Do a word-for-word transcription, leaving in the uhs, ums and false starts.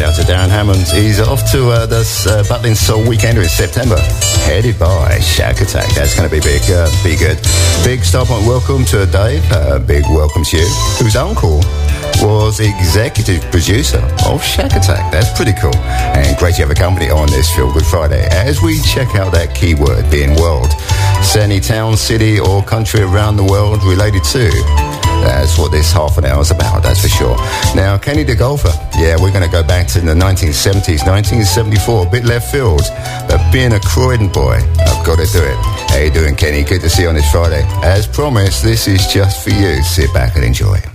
out to Darren Hammond. He's off to uh, this uh, Butlin Soul Weekend in September, headed by Shack Attack. That's going to be big, uh, be good. Big Starpoint welcome to Dave. Uh, big welcome to you, whose uncle was executive producer of Shack Attack. That's pretty cool. And great to have a company on this Feel Good Friday as we check out that keyword being world. So any town, city or country around the world related to. That's what this half an hour is about, that's for sure. Now, Kenny the Golfer. Yeah, we're going to go back to the nineteen seventies, nineteen seventy-four, a bit left field. But being a Croydon boy, I've got to do it. How you doing, Kenny? Good to see you on this Friday. As promised, this is just for you. Sit back and enjoy.